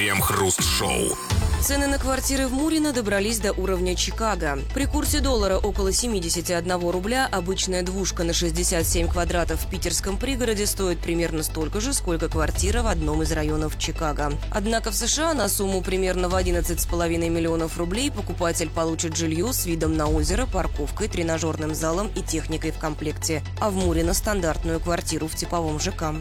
Крем-хруст-шоу. Цены на квартиры в Мурино добрались до уровня Чикаго. При курсе доллара около 71 рубля обычная двушка на 67 квадратов в питерском пригороде стоит примерно столько же, сколько квартира в одном из районов Чикаго. Однако в США на сумму примерно в 11,5 миллионов рублей покупатель получит жилье с видом на озеро, парковкой, тренажерным залом и техникой в комплекте. А в Мурино стандартную квартиру в типовом ЖК.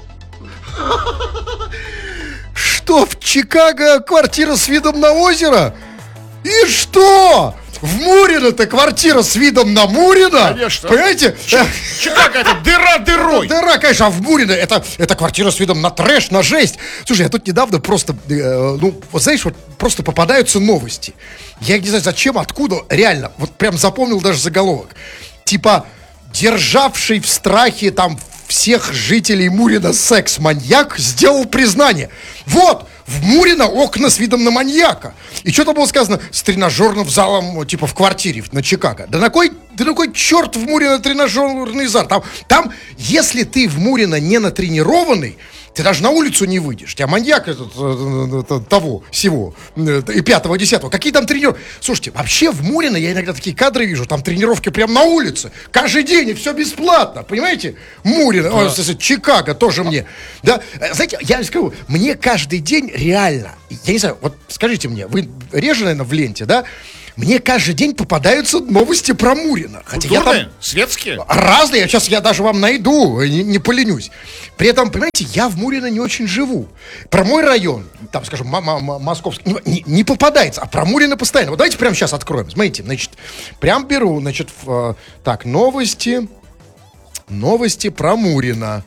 Что, в Чикаго квартира с видом на озеро? И что? В Мурино-то квартира с видом на Мурино? Конечно. Понимаете? Чикаго это дыра дырой. Дыра, конечно, а в Мурино это квартира с видом на трэш, на жесть. Слушай, я тут недавно просто, вот знаешь, вот просто попадаются новости. Я не знаю, зачем, откуда, реально, вот прям запомнил даже заголовок. Типа, державший в страхе там всех жителей Мурино секс-маньяк сделал признание. Вот, в Мурино окна с видом на маньяка. И что-то было сказано с тренажерным залом, типа в квартире на Чикаго. Да на кой черт в Мурино тренажерный зал? Там, если ты в Мурино не натренированный, ты даже на улицу не выйдешь. Тебя маньяк того, всего, и 5-10. Какие там тренировки? Слушайте, вообще в Мурино я иногда такие кадры вижу. Там тренировки прямо на улице. Каждый день, и все бесплатно. Понимаете? Мурино, Чикаго тоже мне. Да? Знаете, я скажу, мне каждый день реально, я не знаю, вот скажите мне, вы реже, наверное, в ленте, да? Мне каждый день попадаются новости про Мурино. Хотя культурные, я там светские? Разные, сейчас я даже вам найду, не поленюсь. При этом, понимаете, я в Мурино не очень живу. Про мой район, там, скажем, московский, не попадается, а про Мурино постоянно. Вот давайте прямо сейчас откроем. Смотрите, значит, прям беру, значит, так, новости про Мурино.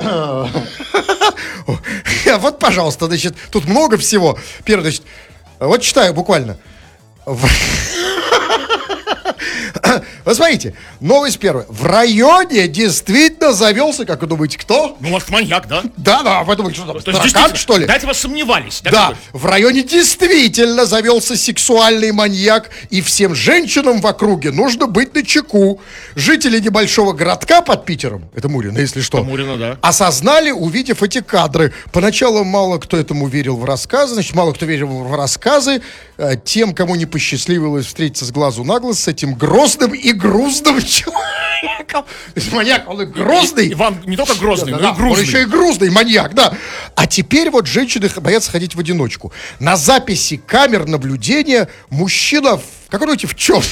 Вот, пожалуйста, значит, тут много всего. Первое, значит, вот читаю буквально. Вы смотрите, новость первая. В районе действительно завелся, как вы думаете, кто? Ну, может, маньяк, да? Да, вы думаете, что там, таракан, что ли? До этого сомневались. Да, в районе действительно завелся сексуальный маньяк, и всем женщинам в округе нужно быть начеку. Жители небольшого городка под Питером, это Мурино, если что, Мурино, да, осознали, увидев эти кадры. Поначалу мало кто этому верил в рассказы, значит, мало кто верил в рассказы. Тем, кому не посчастливилось встретиться с глазу на глаз с этим грозным и грузным человеком. То есть маньяк, он и грозный. Иван не только грозный, но и грузный. Он еще и грузный маньяк, да. А теперь вот женщины боятся ходить в одиночку. На записи камер наблюдения мужчина, как вы думаете, в чем?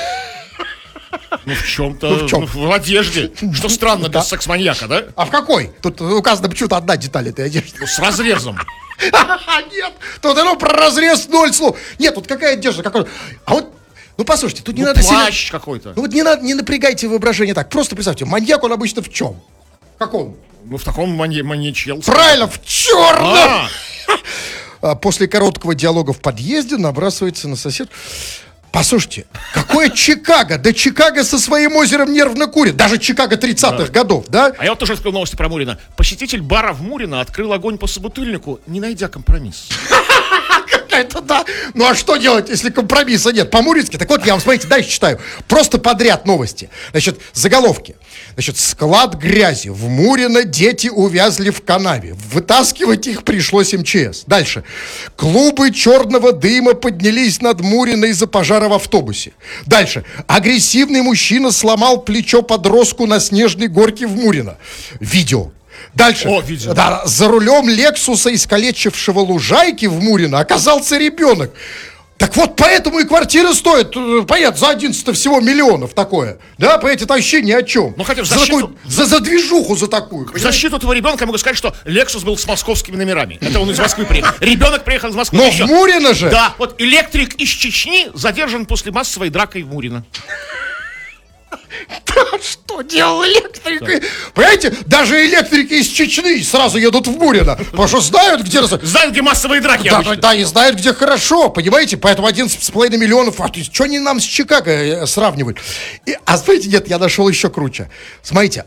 Ну, в чем-то, в одежде. Что странно для секс-маньяка, да? А в какой? Тут указано почему-то одна деталь этой одежды. Ну, с разрезом. Нет, тут оно про разрез 0 слов. Нет, тут какая одежда, какой. А вот, ну послушайте, тут не надо плащ какой-то. Ну вот не напрягайте воображение так. Просто представьте, маньяк он обычно в чем? В каком? Ну, в таком маньячел. Правильно, в черном! После короткого диалога в подъезде набрасывается на сосед. Послушайте, какое Чикаго? Да Чикаго со своим озером нервно курит. Даже Чикаго 30-х годов, да? А я вот тоже открыл новости про Мурино. Посетитель бара в Мурино открыл огонь по собутыльнику, не найдя компромисс. Это да. Ну а что делать, если компромисса нет? По-мурински. Так вот, я вам, смотрите, дальше читаю. Просто подряд новости. Значит, заголовки. Значит, склад грязи. В Мурино дети увязли в канаве. Вытаскивать их пришлось МЧС. Дальше. Клубы черного дыма поднялись над Мурино из-за пожара в автобусе. Дальше. Агрессивный мужчина сломал плечо подростку на снежной горке в Мурино. Видео. Дальше. Да, за рулем Лексуса, искалечившего лужайки в Мурино, оказался ребенок. Так вот, поэтому и квартира стоит, понятно, за 11 всего миллионов такое. Да, понимаете, это вообще ни о чем. Ну, хотя в защиту... за движуху за такую. В защиту этого ребенка я могу сказать, что Лексус был с московскими номерами. Это он из Москвы приехал. Ребенок приехал из Москвы. Но в Мурино же. Да, вот электрик из Чечни задержан после массовой дракой в Мурино. Что делал электрик? Понимаете, даже электрики из Чечни сразу едут в Мурино, потому что знают, где... Знают, где массовые драки обычно. Да, и знают, где хорошо, понимаете? Поэтому 11,5 миллионов. А что они нам с Чикаго сравнивают? А знаете, нет, я нашел еще круче. Смотрите.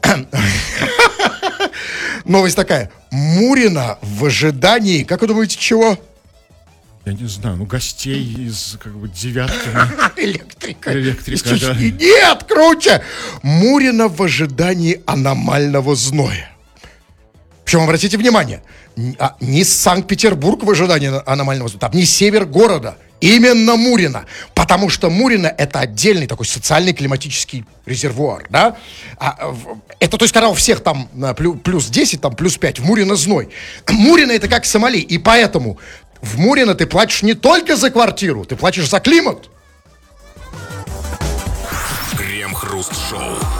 Новость такая. Мурино в ожидании, как вы думаете, чего? Я не знаю, ну гостей из, как бы, девятки. Электрика, да. Нет, круче. Мурино в ожидании аномального зноя. Причем, обратите внимание, не Санкт-Петербург в ожидании аномального там, не север города, именно Мурино. Потому что Мурино — это отдельный такой социальный климатический резервуар, да? Это, то есть, когда у всех там плюс 10, там плюс 5, в Мурино зной. Мурино — это как Сомали, и поэтому в Мурино ты платишь не только за квартиру, ты платишь за климат. Крем-хруст-шоу.